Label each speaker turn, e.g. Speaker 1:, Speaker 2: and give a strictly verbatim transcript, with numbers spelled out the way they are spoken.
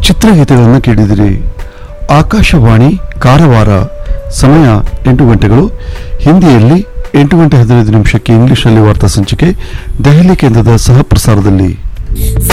Speaker 1: ಚಿತ್ರಗೀತೆಗಳನ್ನು ಕೇಳಿದಿರಿ. ಆಕಾಶವಾಣಿ ಕಾರವಾರ. ಸಮಯ ಎಂಟು ಗಂಟೆಗಳು. ಹಿಂದಿಯಲ್ಲಿ ಎಂಟು ಗಂಟೆ ಹದಿನೈದು ನಿಮಿಷಕ್ಕೆ ಇಂಗ್ಲಿಷ್ನಲ್ಲಿ ವಾರ್ತಾ ಸಂಚಿಕೆ ದೆಹಲಿ ಕೇಂದ್ರದ ಸಹ ಪ್ರಸಾರದಲ್ಲಿ.